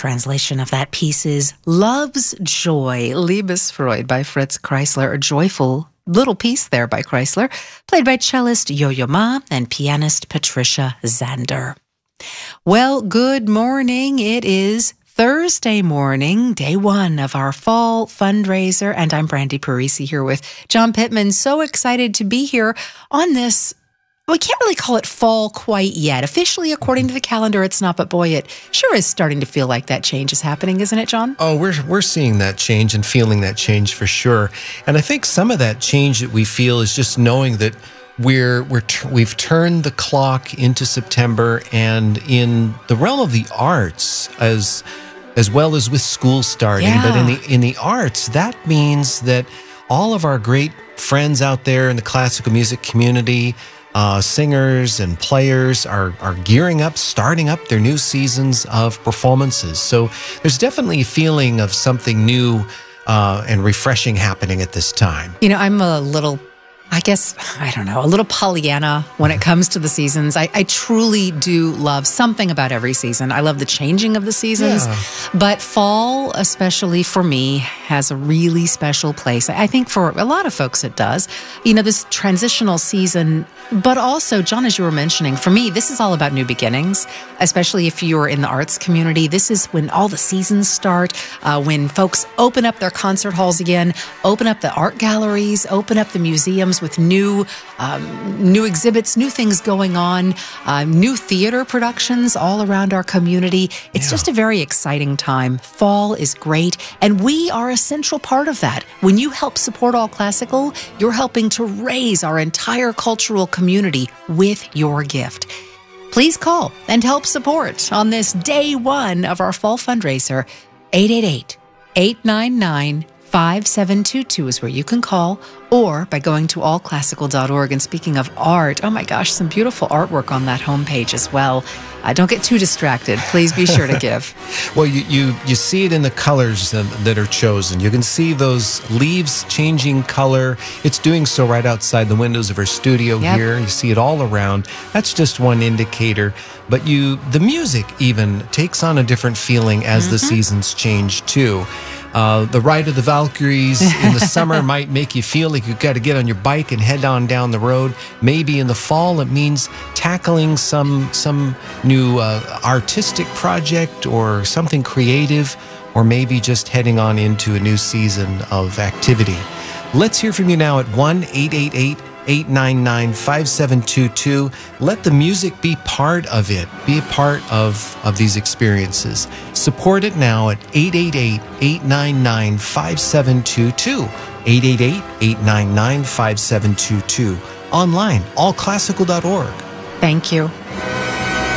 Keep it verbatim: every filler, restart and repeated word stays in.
translation of that piece is Love's Joy, Liebesfreude by Fritz Kreisler, a joyful little piece there by Kreisler, played by cellist Yo-Yo Ma and pianist Patricia Zander. Well, good morning. It is Thursday morning, day one of our fall fundraiser, and I'm Brandy Parisi here with John Pittman. So excited to be here on this. We can't really call it fall quite yet. Officially, according to the calendar, it's not, but boy, it sure is starting to feel like that change is happening, isn't it, John? Oh, we're we're seeing that change and feeling that change for sure. And I think some of that change that we feel is just knowing that we're we're we've turned the clock into September, and in the realm of the arts, as as well as with school starting, yeah. but in the in the arts, that means that all of our great friends out there in the classical music community, Uh, singers and players are, are gearing up, starting up their new seasons of performances. So there's definitely a feeling of something new uh, and refreshing happening at this time. You know, I'm a little, I guess, I don't know, a little Pollyanna when it comes to the seasons. I, I truly do love something about every season. I love the changing of the seasons, Yeah. but fall, especially for me, has a really special place. I think for a lot of folks it does. You know, this transitional season, but also, John, as you were mentioning, for me, this is all about new beginnings, especially if you're in the arts community. This is when all the seasons start, uh, when folks open up their concert halls again, open up the art galleries, open up the museums with new um, new exhibits, new things going on, uh, new theater productions all around our community. It's Yeah. just a very exciting time. Fall is great, and we are a central part of that. When you help support All Classical, you're helping to raise our entire cultural community with your gift. Please call and help support on this day one of our fall fundraiser. eight eight eight, eight nine nine, five seven two two is where you can call, or by going to all classical dot org. And speaking of art, oh my gosh, some beautiful artwork on that homepage as well. Uh, don't get too distracted. Please be sure to give. Well, you, you, you see it in the colors that, that are chosen. You can see those leaves changing color. It's doing so right outside the windows of our studio Yep. here. You see it all around. That's just one indicator. But you, the music even takes on a different feeling as the seasons change too. Uh, the Ride of the Valkyries in the summer might make you feel like you've got to get on your bike and head on down the road. Maybe in the fall it means tackling some some new uh, artistic project or something creative, or maybe just heading on into a new season of activity. Let's hear from you now at one eight eight eight, eight nine nine, five seven two two. Let the music be part of it. Be a part of, of these experiences. Support it now at eight eight eight, eight nine nine, five seven two two. eight eight eight, eight nine nine, five seven two two. Online, all classical dot org. Thank you.